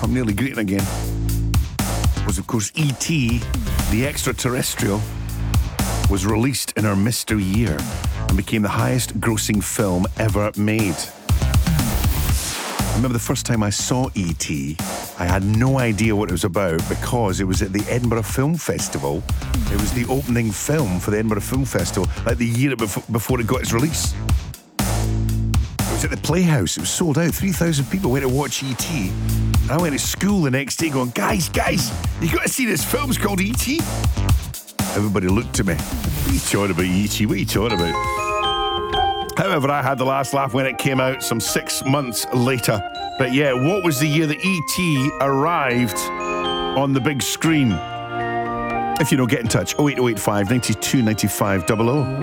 I'm nearly greeting again, was of course E.T., the extraterrestrial, was released in our mystery year and became the highest grossing film ever made. I remember the first time I saw E.T., I had no idea what it was about because it was at the Edinburgh Film Festival. It was the opening film for the Edinburgh Film Festival, like the year before it got its release. It was at the Playhouse. It was sold out. 3,000 people went to watch E.T. I went to school the next day going, guys, you got to see this film. It's called E.T. Everybody looked at me. What are you talking about, E.T.? What are you talking about? However, I had the last laugh when it came out some 6 months later. But yeah, what was the year that E.T. arrived on the big screen? If you know, get in touch. 08085 92 95 00.